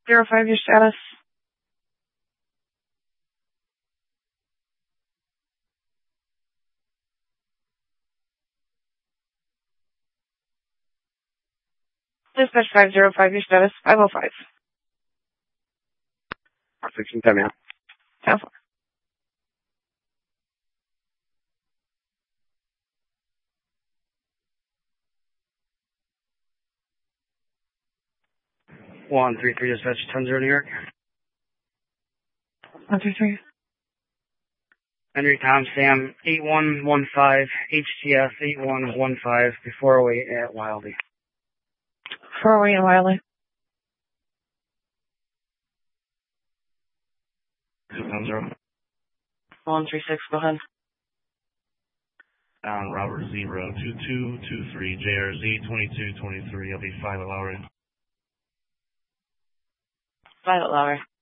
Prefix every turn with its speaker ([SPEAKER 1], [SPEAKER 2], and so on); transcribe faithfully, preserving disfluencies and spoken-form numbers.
[SPEAKER 1] Zero five, your status. Dispatch five zero five, your status. Five oh five.
[SPEAKER 2] sixteen ten, yeah.
[SPEAKER 1] ten four.
[SPEAKER 2] One three three dispatch ten zero New York.
[SPEAKER 1] One three three.
[SPEAKER 2] Henry Tom Sam eight one one five H T S eight one one five before oh eight at Wildey.
[SPEAKER 1] Four oh eight in Wiley.
[SPEAKER 2] Two zero.
[SPEAKER 1] One three six, go ahead.
[SPEAKER 3] Down Robert Zero two two two three J R Z twenty two twenty three. I'll be five at Lowry.
[SPEAKER 1] Five at Lowry.